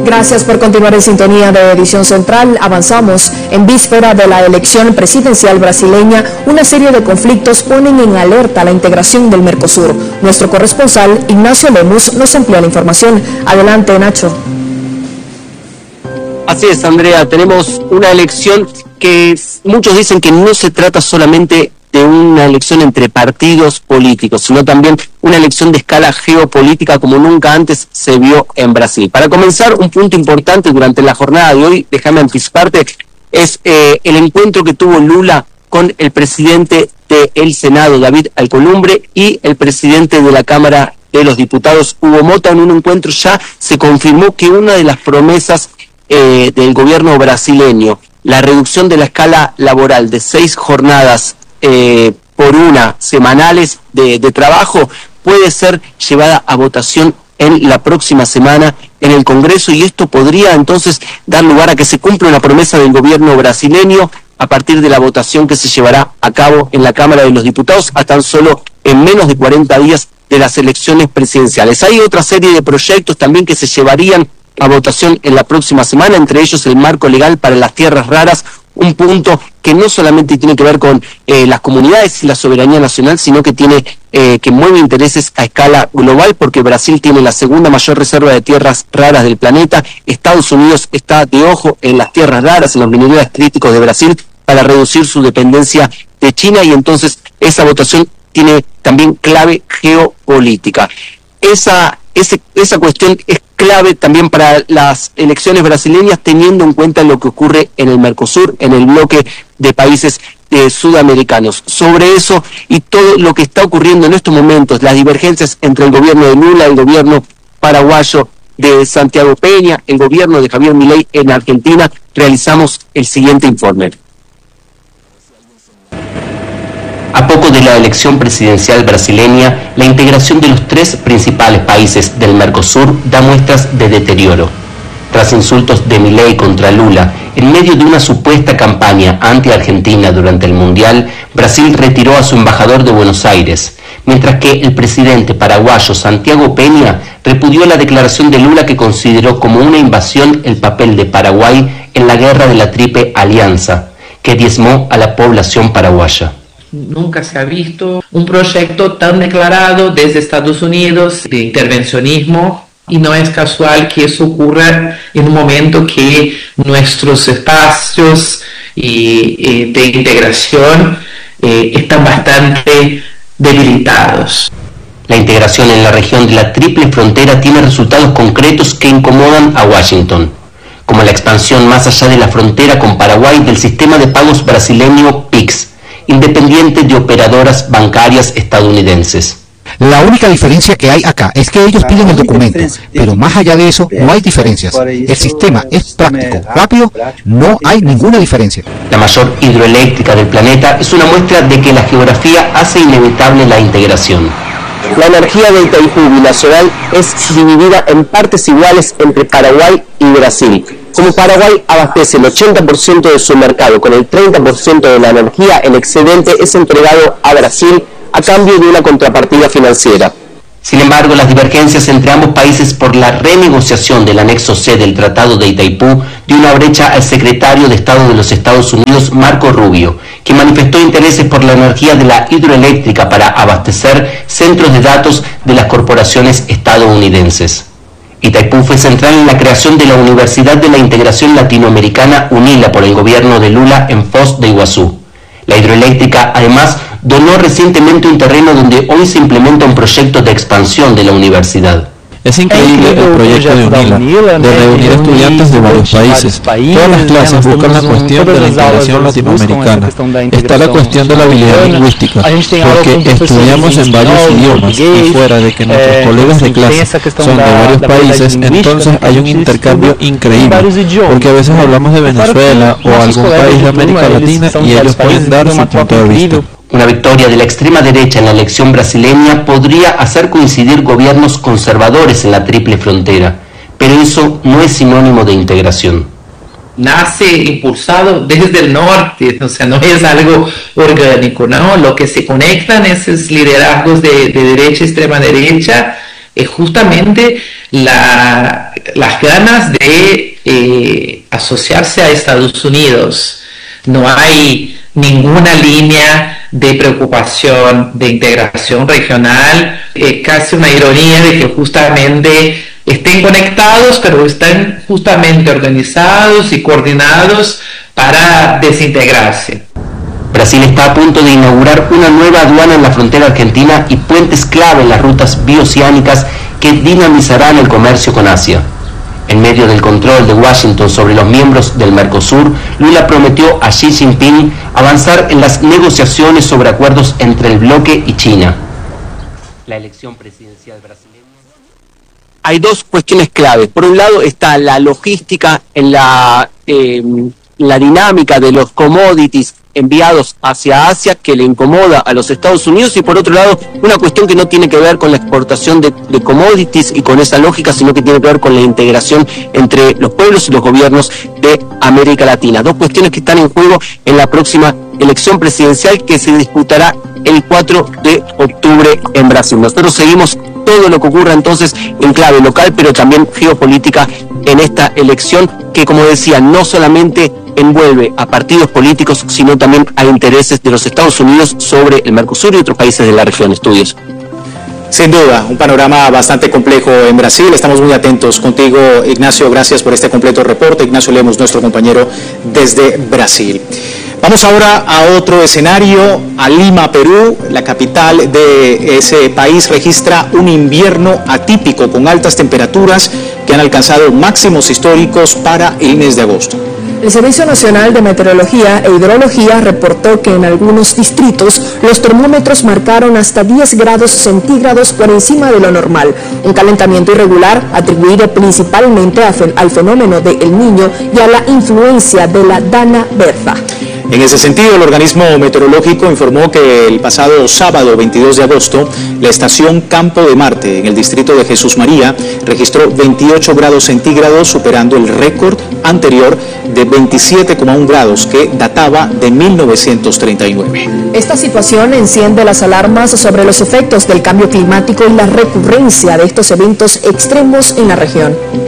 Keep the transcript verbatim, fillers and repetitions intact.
Gracias por continuar en sintonía de Edición Central. Avanzamos. En víspera de la elección presidencial brasileña, una serie de conflictos ponen en alerta la integración del Mercosur. Nuestro corresponsal, Ignacio Lemus, nos amplía la información. Adelante, Nacho. Así es, Andrea. Tenemos una elección que muchos dicen que no se trata solamente de una elección entre partidos políticos, sino también una elección de escala geopolítica como nunca antes se vio en Brasil. Para comenzar, un punto importante durante la jornada de hoy, déjame anticiparte, es eh, el encuentro que tuvo Lula con el presidente del Senado, David Alcolumbre, y el presidente de la Cámara de los Diputados, Hugo Mota. En un encuentro ya se confirmó que una de las promesas eh, del gobierno brasileño, la reducción de la escala laboral de seis jornadas Eh, por una semanales de, de trabajo, puede ser llevada a votación en la próxima semana en el Congreso, y esto podría entonces dar lugar a que se cumpla una promesa del gobierno brasileño a partir de la votación que se llevará a cabo en la Cámara de los Diputados a tan solo en menos de cuarenta días de las elecciones presidenciales. Hay otra serie de proyectos también que se llevarían a votación en la próxima semana, entre ellos el marco legal para las tierras raras, un punto que no solamente tiene que ver con eh, las comunidades y la soberanía nacional, sino que tiene eh, que mueve intereses a escala global, porque Brasil tiene la segunda mayor reserva de tierras raras del planeta. Estados Unidos está de ojo en las tierras raras, en los minerales críticos de Brasil, para reducir su dependencia de China, y entonces esa votación tiene también clave geopolítica. Esa, ese, esa cuestión es clave también para las elecciones brasileñas, teniendo en cuenta lo que ocurre en el Mercosur, en el bloque de países eh, sudamericanos. Sobre eso y todo lo que está ocurriendo en estos momentos, las divergencias entre el gobierno de Lula, el gobierno paraguayo de Santiago Peña, el gobierno de Javier Milei en Argentina, realizamos el siguiente informe. A poco de la elección presidencial brasileña, la integración de los tres principales países del Mercosur da muestras de deterioro. Tras insultos de Milei contra Lula, en medio de una supuesta campaña anti-Argentina durante el Mundial, Brasil retiró a su embajador de Buenos Aires, mientras que el presidente paraguayo Santiago Peña repudió la declaración de Lula, que consideró como una invasión el papel de Paraguay en la guerra de la Triple Alianza, que diezmó a la población paraguaya. Nunca se ha visto un proyecto tan declarado desde Estados Unidos de intervencionismo, y no es casual que eso ocurra en un momento que nuestros espacios y, eh, de integración eh, están bastante debilitados. La integración en la región de la Triple Frontera tiene resultados concretos que incomodan a Washington, como la expansión más allá de la frontera con Paraguay del sistema de pagos brasileño P I X, independiente de operadoras bancarias estadounidenses. La única diferencia que hay acá es que ellos piden el documento, pero más allá de eso no hay diferencias. El sistema es práctico, rápido, no hay ninguna diferencia. La mayor hidroeléctrica del planeta es una muestra de que la geografía hace inevitable la integración. La energía de Itaipú binacional es dividida en partes iguales entre Paraguay y Brasil. Como Paraguay abastece el ochenta por ciento de su mercado con el treinta por ciento de la energía, el excedente es entregado a Brasil a cambio de una contrapartida financiera. Sin embargo, las divergencias entre ambos países por la renegociación del anexo C del Tratado de Itaipú dio una brecha al secretario de Estado de los Estados Unidos, Marco Rubio, que manifestó intereses por la energía de la hidroeléctrica para abastecer centros de datos de las corporaciones estadounidenses. Itaipú fue central en la creación de la Universidad de la Integración Latinoamericana UNILA por el gobierno de Lula en Foz de Iguazú. La hidroeléctrica, además, donó recientemente un terreno donde hoy se implementa un proyecto de expansión de la universidad. Es increíble el proyecto de UNILA, de reunir estudiantes de varios países. Todas las clases buscan la cuestión de la integración latinoamericana. Está la cuestión de la habilidad lingüística, porque estudiamos en varios idiomas, y fuera de que nuestros colegas de clase son de varios países, entonces hay un intercambio increíble, porque a veces hablamos de Venezuela o algún país de América Latina y ellos pueden dar su punto de vista. Una victoria de la extrema derecha en la elección brasileña podría hacer coincidir gobiernos conservadores en la Triple Frontera, pero eso no es sinónimo de integración. Nace impulsado desde el norte, o sea, no es algo orgánico, ¿no? Lo que se conectan esos liderazgos de, de derecha, extrema derecha, es justamente la las ganas de eh, asociarse a Estados Unidos. No hay ninguna línea de preocupación de integración regional, eh, casi una ironía de que justamente estén conectados, pero están justamente organizados y coordinados para desintegrarse. Brasil está a punto de inaugurar una nueva aduana en la frontera argentina y puentes clave en las rutas bioceánicas que dinamizarán el comercio con Asia. En medio del control de Washington sobre los miembros del Mercosur, Lula prometió a Xi Jinping avanzar en las negociaciones sobre acuerdos entre el bloque y China. La elección presidencial brasileña. Hay dos cuestiones claves. Por un lado está la logística en la, eh, la dinámica de los commodities enviados hacia Asia, que le incomoda a los Estados Unidos, y por otro lado una cuestión que no tiene que ver con la exportación de, de commodities y con esa lógica, sino que tiene que ver con la integración entre los pueblos y los gobiernos de América Latina. Dos cuestiones que están en juego en la próxima elección presidencial que se disputará el cuatro de octubre en Brasil. Nosotros seguimos todo lo que ocurra entonces en clave local, pero también geopolítica en esta elección que, como decía, no solamente envuelve a partidos políticos, sino también a intereses de los Estados Unidos sobre el Mercosur y otros países de la región. Estudios. Sin duda, un panorama bastante complejo en Brasil. Estamos muy atentos contigo, Ignacio. Gracias por este completo reporte. Ignacio Lemos, nuestro compañero desde Brasil. Vamos ahora a otro escenario, a Lima, Perú. La capital de ese país registra un invierno atípico con altas temperaturas que han alcanzado máximos históricos para el mes de agosto. El Servicio Nacional de Meteorología e Hidrología reportó que en algunos distritos los termómetros marcaron hasta diez grados centígrados por encima de lo normal, un calentamiento irregular atribuido principalmente al fenómeno de El Niño y a la influencia de la Dana Bertha. En ese sentido, el organismo meteorológico informó que el pasado sábado veintidós de agosto, la estación Campo de Marte, en el distrito de Jesús María, registró veintiocho grados centígrados, superando el récord anterior de veintisiete coma uno grados que databa de mil novecientos treinta y nueve. Esta situación enciende las alarmas sobre los efectos del cambio climático y la recurrencia de estos eventos extremos en la región.